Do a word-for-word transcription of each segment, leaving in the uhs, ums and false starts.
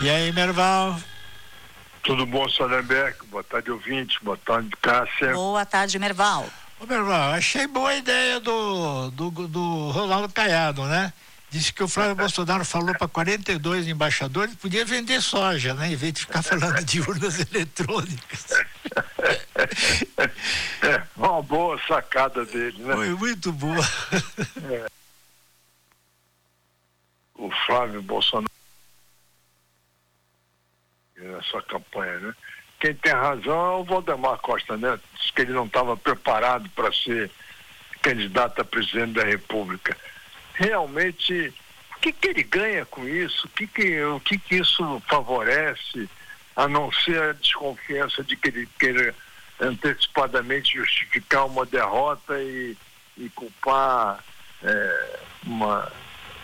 E aí, Merval? Tudo bom, Salembeck? Boa tarde, ouvintes. Boa tarde, Cássia. Boa tarde, Merval. Ô, Merval, achei boa a ideia do, do, do Ronaldo Caiado, né? Disse que o Flávio Bolsonaro falou para quarenta e dois embaixadores que podia vender soja, né? Em vez de ficar falando de urnas eletrônicas. É, uma boa sacada dele, né? Foi muito boa. É. O Flávio Bolsonaro, nessa campanha, né? Quem tem razão é o Valdemar Costa Neto. Diz que ele não estava preparado para ser candidato a presidente da República. Realmente, o que, que ele ganha com isso? O que, que, o que, que isso favorece, a não ser a desconfiança de que ele queira antecipadamente justificar uma derrota e, e culpar é, uma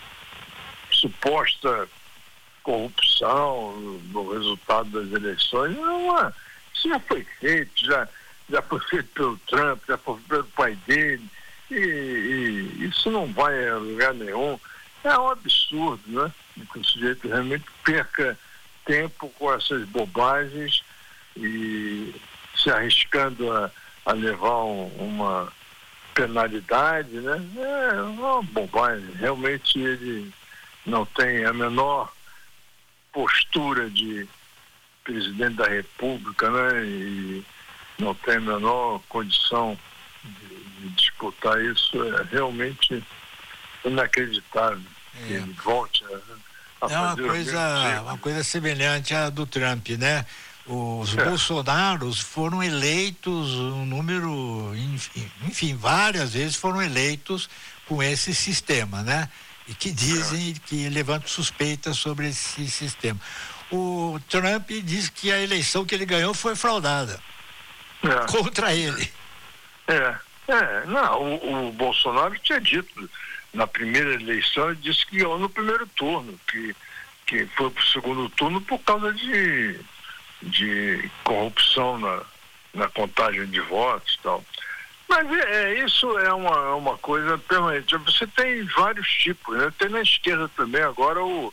suposta corrupção no resultado das eleições? Não, isso já foi feito, já, já foi feito pelo Trump, já foi feito pelo pai dele, e, e isso não vai a lugar nenhum. É um absurdo, né? Que o sujeito realmente perca tempo com essas bobagens e se arriscando a, a levar um, uma penalidade, né? É uma bobagem. Realmente ele não tem a menor postura de presidente da República, né? E não tem a menor condição de, de disputar isso. É realmente inacreditável que É. ele volte a, a É uma fazer coisa, uma coisa semelhante à do Trump, né? Os É. Bolsonaros foram eleitos um número, enfim, enfim, várias vezes foram eleitos com esse sistema, né? E que dizem que levantam suspeitas sobre esse sistema. O Trump diz que a eleição que ele ganhou foi fraudada É. contra ele. É, é, não, o, o Bolsonaro tinha dito na primeira eleição, ele disse que ganhou no primeiro turno, que, que foi para o segundo turno por causa de, de corrupção na, na contagem de votos e tal. Mas é, é, isso é uma, uma coisa permanente. Você tem vários tipos, né? Tem na esquerda também agora o,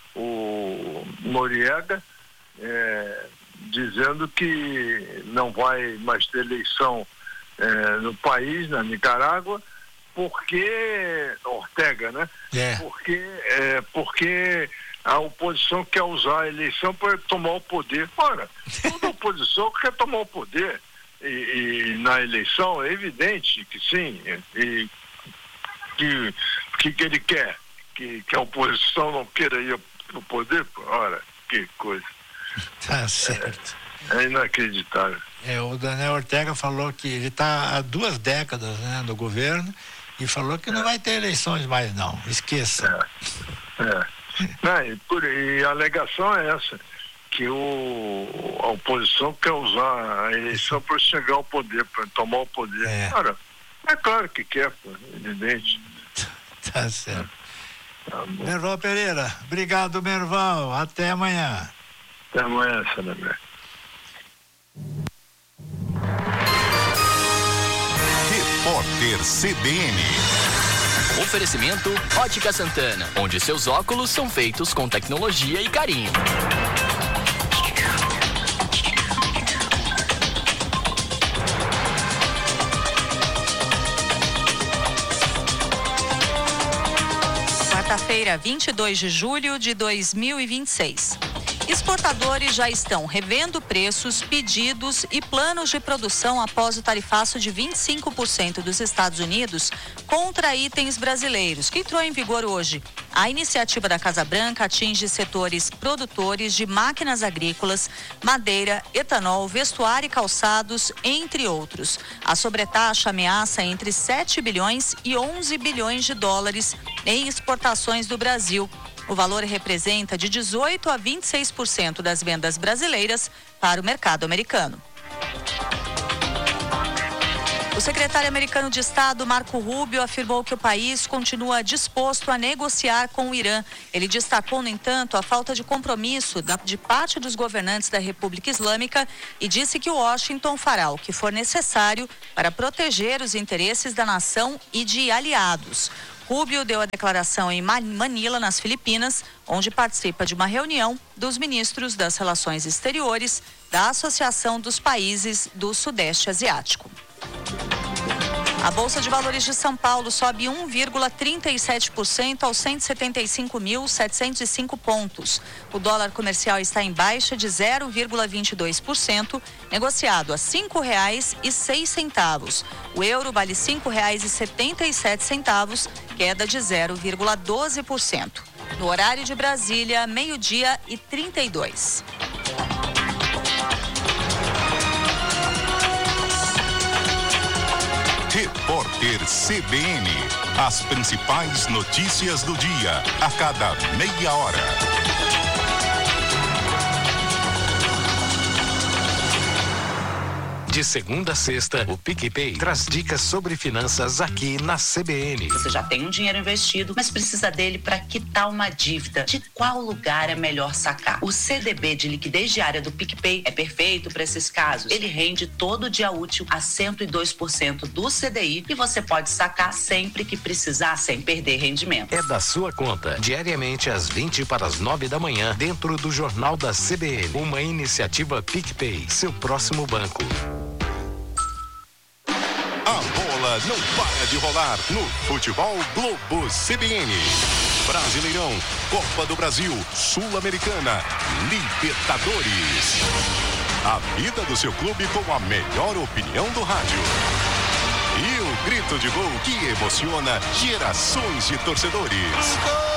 o Noriega é, dizendo que não vai mais ter eleição é, no país, na Nicarágua, porque Ortega, né? É. Porque, é, porque a oposição quer usar a eleição para tomar o poder. Ora, toda oposição quer tomar o poder. E, e na eleição é evidente que sim, e que que, que ele quer que, que a oposição não queira ir ao poder. Ora, que coisa. Tá certo. É, é inacreditável. É, o Daniel Ortega falou que ele está há duas décadas, né, no governo e falou que não vai ter eleições mais não, esqueça. É, é. Não, e, por, e a alegação é essa, que o, a oposição quer usar a eleição para chegar ao poder, para tomar o poder. É. Cara, é claro que quer, pô, evidente. Tá certo. Tá bom. Merval Pereira, obrigado, Merval, até amanhã. Até amanhã, Salamé. Repórter C B N. Oferecimento Ótica Santana, onde seus óculos são feitos com tecnologia e carinho. Quarta-feira, vinte e dois de julho de dois mil e vinte e seis. Exportadores já estão revendo preços, pedidos e planos de produção após o tarifaço de vinte e cinco por cento dos Estados Unidos contra itens brasileiros, que entrou em vigor hoje. A iniciativa da Casa Branca atinge setores produtores de máquinas agrícolas, madeira, etanol, vestuário e calçados, entre outros. A sobretaxa ameaça entre sete bilhões e onze bilhões de dólares em exportações do Brasil. O valor representa de dezoito a vinte e seis por cento das vendas brasileiras para o mercado americano. O secretário americano de Estado, Marco Rubio, afirmou que o país continua disposto a negociar com o Irã. Ele destacou, no entanto, a falta de compromisso de parte dos governantes da República Islâmica e disse que Washington fará o que for necessário para proteger os interesses da nação e de aliados. Rubio deu a declaração em Manila, nas Filipinas, onde participa de uma reunião dos ministros das Relações Exteriores da Associação dos Países do Sudeste Asiático. A Bolsa de Valores de São Paulo sobe um vírgula trinta e sete por cento aos cento e setenta e cinco mil, setecentos e cinco pontos. O dólar comercial está em baixa de zero vírgula vinte e dois por cento, negociado a cinco reais e seis centavos. O euro vale cinco reais e setenta e sete centavos, queda de zero vírgula doze por cento. No horário de Brasília, meio-dia e trinta e dois. Repórter C B N. As principais notícias do dia, a cada meia hora. De segunda a sexta, o PicPay traz dicas sobre finanças aqui na C B N. Você já tem um dinheiro investido, mas precisa dele para quitar uma dívida. De qual lugar é melhor sacar? O C D B de liquidez diária do PicPay é perfeito para esses casos. Ele rende todo dia útil a cento e dois por cento do C D I e você pode sacar sempre que precisar, sem perder rendimento. É da sua conta, diariamente às vinte para as nove da manhã, dentro do Jornal da C B N. Uma iniciativa PicPay, seu próximo banco. A bola não para de rolar no Futebol Globo C B N. Brasileirão, Copa do Brasil, Sul-Americana, Libertadores. A vida do seu clube com a melhor opinião do rádio. E o grito de gol que emociona gerações de torcedores.